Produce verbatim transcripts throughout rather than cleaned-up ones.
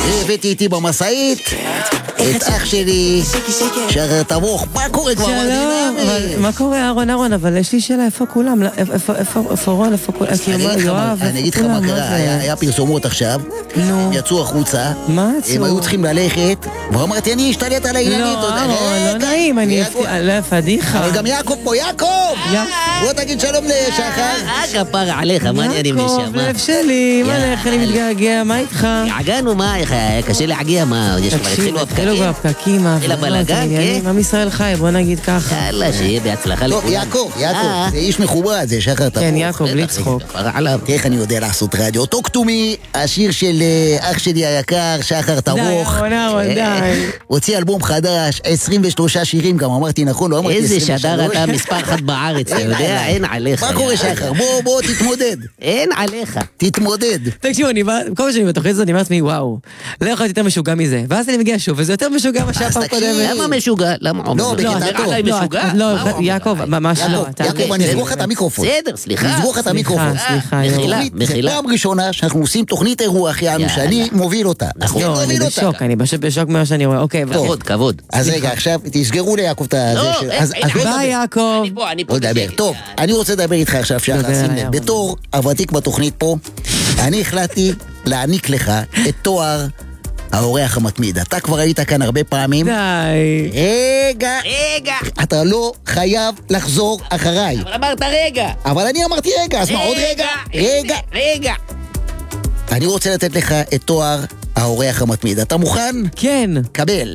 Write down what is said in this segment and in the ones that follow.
הבאתי איתי במסעית את אח שלי, שחר תבוך. מה קורה כבר? שלום, מה קורה אהרון אהרון? אבל יש לי שאלה, איפה כולם? איפה רון? איפה כולם? אני אגיד לך מה קרה, היה פרסומות עכשיו, יצאו החוצה, הם היו צריכים ללכת, ואמרתי, אני אשתלט על העניינים. לא, אהרון, לא נעים, אני לא פדיחה. אבל גם יעקב פה, יעקב! בוא תגיד שלום לשחר. כפר עליך, מה עניינים לשם? יעקב, לב שלי, מה לך, אני מתגעגע, מה איתך? הגענו, מה, קשה להגיע, מה, יש כבר התחילו הפקקים? התחילו בפקקים, אלא בלגן, כן? עם ישראל חי, בוא נגיד ככה. יאללה, שיהיה בהצלחה לכולם. טוב, יעקב, יעקב, זה איש מכובד, זה שחר תבוך. כן, יעקב, בלי צחוק. איך אני יודע לעשות רדיו? Talk to me, השיר של אח שלי היקר, שחר תבוך. די, אהרון, אהרון, די. הוציא אלבום חדש, עשרים ושלושה שירים, גם אמרתי נכון, לא אמרתי עשרים ושלוש. איזה שדר אתה מספר אחת בארץ, אתה יודע, אין עליך. מה קורה שחר? בוא, בוא, תתמודד. אין עליך. תתמודד. תקשיבו, כל מה שאני בתוכנית הזאת, אני אומרת מי, וואו, לא יכולתי יותר משוגע מזה. ואז אני מגיע שוב, וזה יותר משוגע מה שהיה פעם קודמת. למה משוגע? למה עומד? לא, בקטע טוב. לא, יעקב, ממש לא. יעקב, אני אסגור לך את המיקרופון. בסדר, סליחה. נסגור לך את המיקרופון. סליחה, מחילה, זה מחילה. פעם ראשונה שאנחנו עושים תוכנית אירוח, יענו, שאני מוביל אותה. לא, אני בשוק, אני בשוק ממה שאני רואה. אוקיי, כבוד, כבוד. אז רגע, עכשיו תסגרו ליעקב את זה. ביי, יעקב. בוא נדבר. טוב, אני רוצה לדבר איתך עכשיו, שחר, שים לב. בתור הוותיק בתוכנית פה, אני החלטתי להעניק לך את תואר האורח המתמיד. אתה כבר היית כאן הרבה פעמים. די. רגע. רגע. אתה לא חייב לחזור אחריי. אבל אמרת רגע. אבל אני אמרתי רגע, אז מה עוד רגע? רגע. רגע. אני רוצה לתת לך את תואר האורח המתמיד. אתה מוכן? כן. קבל.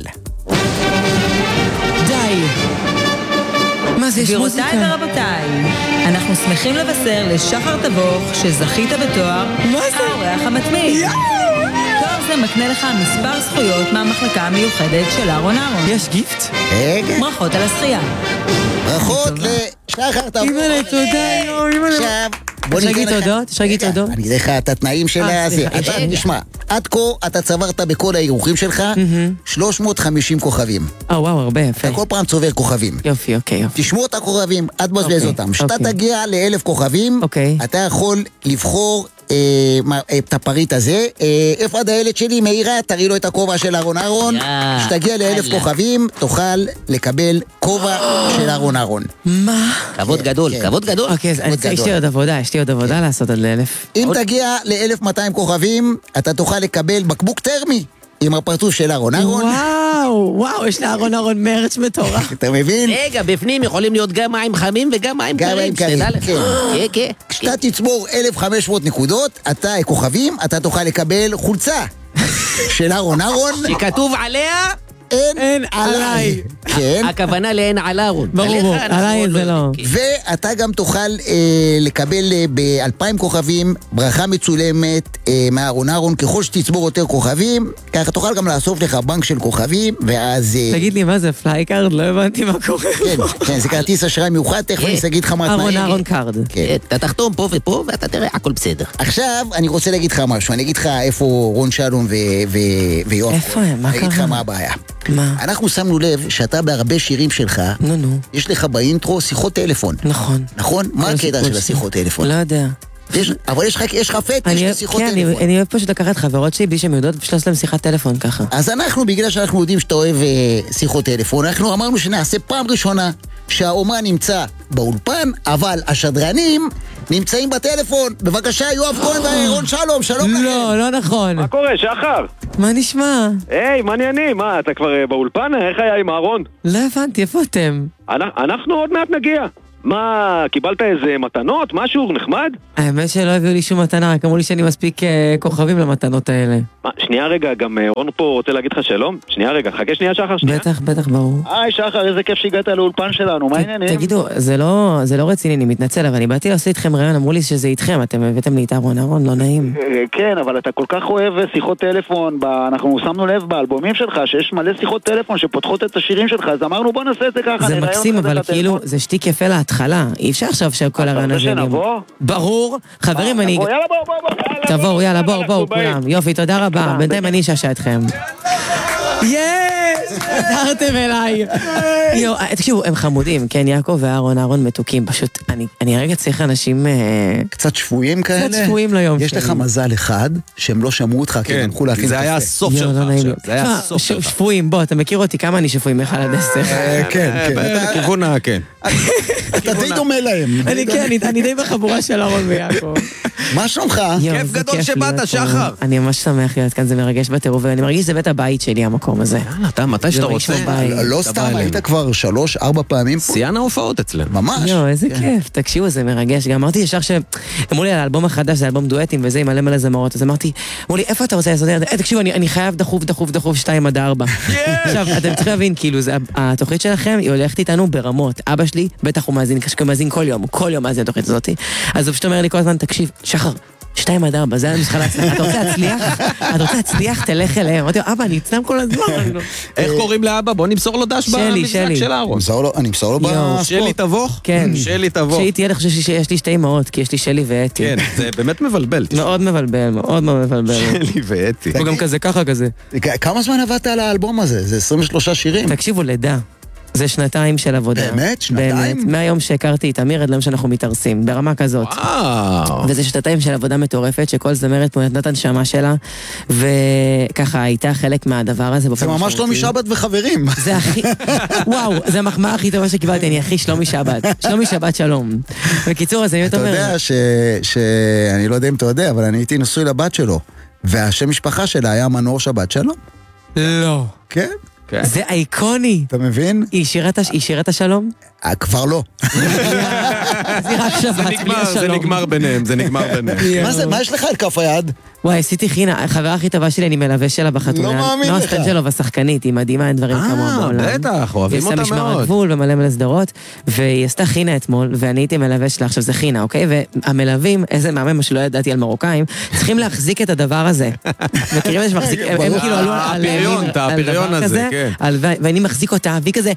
די. מה זה, יש מוזיקה? גבירותיי ורבותיי, אנחנו שמחים לבשר לשחר תבוך שזכית בתואר האורח המתמיד. תואר זה מקנה לך מספר זכויות מהמחלקה המיוחדת של אהרון אהרון. יש גיפט? רגע. ברכות על הזכייה. ברכות לשחר תבוך. אימא'לה, תודה, יואו, אימא'לה. עכשיו, בוא ניתן לך... תודות? אפשר להגיד תודות? אני אגיד לך את התנאים של הזה. תשמע, עד כה אתה צברת בכל האירוחים שלך שלוש מאות וחמישים כוכבים. אה, וואו, הרבה יפה. אתה כל פעם צובר כוכבים. יופי, אוקיי, יופי. תשמור את הכוכבים, עד מבזבז אותם. כשאתה תגיע לאלף כוכבים, אתה יכול לבחור את הפריט הזה. איפה עד הילד שלי? מאירה, תראי לו את הכובע של אהרון אהרון. כשתגיע לאלף כוכבים, תוכל לקבל כובע של אהרון אהרון. מה? כבוד גדול, כבוד גדול. אוקיי, יש לי עוד עבודה, יש לי עוד עבודה לעשות עד לאלף. אם תגיע לאלף מאתיים כוכבים, אתה תוכל לקבל בקבוק טרמי עם הפרצוף של אהרון אהרון. וואו, וואו, יש לאהרון אהרון מרץ מטורף. אתה מבין? רגע, בפנים יכולים להיות גם מים חמים וגם מים קרים. כן, כן. כשאתה תצבור אלף וחמש מאות נקודות, אתה כוכבים, אתה תוכל לקבל חולצה של אהרון אהרון. שכתוב עליה... אין עליי. כן. הכוונה לאין על אהרון. ברור, עליי זה לא. ואתה גם תוכל לקבל ב-אלפיים כוכבים ברכה מצולמת מאהרון אהרון. ככל שתצבור יותר כוכבים, ככה תוכל גם לאסוף לך בנק של כוכבים, ואז... תגיד לי, מה זה פלייקארד? לא הבנתי מה קורה. כן, זה כרטיס אשראי מיוחד, תכף אני אגיד לך מה... אהרון אהרון קארד. אתה תחתום פה ופה, ואתה תראה, הכל בסדר. עכשיו, אני רוצה להגיד לך משהו. אני אגיד לך איפה רון שלום ויואב. איפה הם? מה קרה? אני אגיד לך מה הבעיה. מה? אנחנו שמנו לב שאתה בהרבה שירים שלך, נו נו. יש לך באינטרו שיחות טלפון. נכון. נכון? מה הקטע של השיחות טלפון? לא יודע. אבל יש לך פטיש לשיחות טלפון. כן, אני אוהב פשוט לקחת חברות שלי בלי שהן יודעות ושלוש להם שיחת טלפון ככה. אז אנחנו, בגלל שאנחנו יודעים שאתה אוהב שיחות טלפון, אנחנו אמרנו שנעשה פעם ראשונה שהאומן נמצא באולפן, אבל השדרנים נמצאים בטלפון. בבקשה, יואב כהן ורון שלום, שלום לכם. לא, לא נכון. מה קורה, שחר? מה נשמע? היי, מה עניינים? מה, אתה כבר באולפן? איך היה עם אהרון? לא הבנתי, איפה אתם? אנחנו עוד מעט נגיע. מה, קיבלת איזה מתנות? משהו נחמד? האמת שלא הביאו לי שום מתנה, רק אמרו לי שאני מספיק כוכבים למתנות האלה. מה, שנייה רגע, גם רון פה רוצה להגיד לך שלום? שנייה רגע, חכה שנייה שחר, שנייה. בטח, בטח, ברור. היי שחר, איזה כיף שהגעת לאולפן שלנו, מה העניינים? תגידו, זה לא, זה לא רציני, אני מתנצל, אבל אני באתי לעשות איתכם רעיון, אמרו לי שזה איתכם, אתם הבאתם לי את אהרון אהרון, לא נעים. כן, אבל אתה כל כך אוהב שיחות טלפון, אנחנו שמנו לב באלבומים שלך שיש מלא שיחות טלפון שפותחות את השירים שלך, אז אמרנו בוא נעשה את זה ככה. זה מקסים, אבל כאילו, זה שטיק יפה להתחלה. אי אפשר עכשיו שכל הרעיון הזה... אתה רוצה שנבוא? ברור. חברים, אני... יאללה בואו, בואו, בואו. תבואו, יאללה, בואו, בואו, כולם. יופי, תודה רבה. בינתיים אני אשעשע אתכם. יש! חזרתם אליי. יו, תקשיבו, הם חמודים, כן, יעקב ואהרון, אהרון מתוקים, פשוט, אני, אני רגע צריך אנשים... קצת שפויים כאלה? קצת שפויים ליום. יש לך מזל אחד, שהם לא שמעו אותך, כי הם הלכו להכין קפה. זה היה הסוף שלך עכשיו. זה היה הסוף שלך. שפויים, בוא, אתה מכיר אותי, כמה אני שפויים אחד עד עשר. כן, כן. בכיוון ה... כן. אתה די דומה להם. אני כן, אני די בחבורה של אהרון ויעקב. מה שלומך? כיף גדול שבאת, שחר. אני ממש שמח להיות כאן, זה מרגש בטירוף, ואני מרגיש שזה בית הבית שלי, המקום הזה. יאללה, אתה מתי שאתה רוצה. לא סתם, היית כבר שלוש, ארבע פעמים פה. סיינה הופעות אצלנו. ממש. יו, איזה כיף, תקשיבו, זה מרגש. גם אמרתי ישר שאמרו לי על האלבום החדש, זה אלבום דואטים וזה, עם מלא מלא זמרות, אז אמרתי, אמרו לי, איפה אתה רוצה לעשות? תקשיבו, אני חייב דחוף, דחוף, דחוף, שתיים עד ארבע. עכשיו, אתם צריכים להבין, כאילו, התוכנית שלכם, היא הולכת איתנו ברמות. אבא שלי, בטח הוא מאזין, מאזין כל יום, כל יום מאזין התוכנית הזאת. אז הוא פשוט אומר לי כל הזמן, תקשיב, שחר, שתיים עד ארבע, זה הנוסחה להצליח. אתה רוצה להצליח? אתה רוצה להצליח? תלך אליהם. אמרתי לו, אבא, אני אצלם כל הזמן. איך קוראים לאבא? בוא נמסור לו דש במשחק של אהרון. אני אמסור לו בספורט. שלי תבוך? כן. שלי תבוך. שהיא תהיה, אני חושב שיש לי שתי אמהות, כי יש לי שלי ואתי. כן, זה באמת מבלבל. מאוד מבלבל, מאוד מאוד מבלבל. שלי ואתי. הוא גם כזה, ככה כזה. כמה זמן עבדת על האלבום הזה? זה עשרים ושלושה שירים. תקשיבו, לידה. זה שנתיים של עבודה. באמת? שנתיים? באמת. מהיום שהכרתי את אמיר עד ליום שאנחנו מתארסים, ברמה כזאת. וואו. וזה שנתיים של עבודה מטורפת, שכל זמרת פה נתנת הנשמה שלה, וככה הייתה חלק מהדבר הזה. זה ממש שלומי שבת וחברים. זה הכי... וואו, זה המחמאה הכי טובה שקיבלתי, אני הכי שלומי שבת. שלומי שבת שלום. בקיצור, אז אני אתה יודע שאני לא יודע אם אתה יודע, אבל אני הייתי נשוי לבת שלו, והשם משפחה שלה היה מנור שבת שלום. לא. כן? זה אייקוני. אתה מבין? היא שירת השלום? כבר לא. אז היא רק שבת, בלי השלום. זה נגמר ביניהם, זה נגמר ביניהם. מה זה, מה יש לך על כף היד? וואי, עשיתי חינה, החברה הכי טובה שלי, אני מלווה שלה בחתונה. לא מאמין לך. נועה סטנג'לוב השחקנית, היא מדהימה, אין דברים כמוה בעולם. אה, בטח, אוהבים אותה היא עושה משמר מאוד. הגבול ומלא מלא סדרות, והיא עשתה חינה אתמול, ואני הייתי מלווה שלה, עכשיו זה חינה, אוקיי? והמלווים, איזה מהמם, מה שלא ידעתי על מרוקאים, צריכים להחזיק את הדבר הזה. מכירים את זה שמחזיק, הם כאילו עלו על דבר כזה, ואני מחזיק אותה, והיא כזה,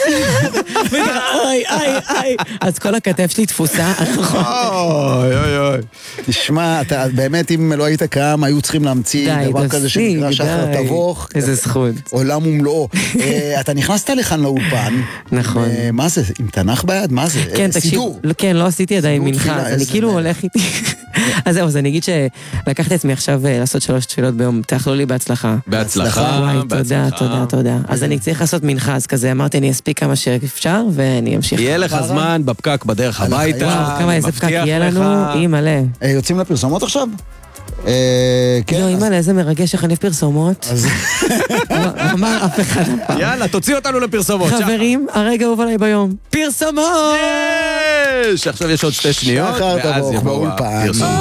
אוי, אוי, אוי. אז כל הכתף שלי תפוסה. אוי, אוי, אוי. תשמע, אתה באמת, אם לא היית קם, היו צריכים להמציא דבר כזה שנקרא שחר תבוך. איזה זכות. עולם ומלואו. אתה נכנסת לכאן לאולפן. נכון. מה זה? עם תנ"ך ביד? מה זה? כן, תקשיב. כן, לא עשיתי עדיין מנחה. אני כאילו הולך איתי. אז זהו, אז אני אגיד שלקחתי עצמי עכשיו לעשות שלוש תפילות ביום. תאכלו לי בהצלחה. בהצלחה. וואי, תודה, תודה, תודה. אז אני צריך לעשות מנחה, אז כזה אמרתי, אני אספיק כמה שאפשר, ואני אמשיך. יהיה לך זמן בפקק בדרך הביתה. כמה איזה פקק יהיה לנו, אי מלא. יוצאים לפרסומות עכשיו? לא, אימא, איזה מרגש שחניף פרסומות. אמר אף אחד הפעם. יאללה, תוציא אותנו לפרסומות. חברים, הרגע הובא עליי ביום. פרסומות! יש! עכשיו יש עוד שתי שניות, שחר תבוך באולפן.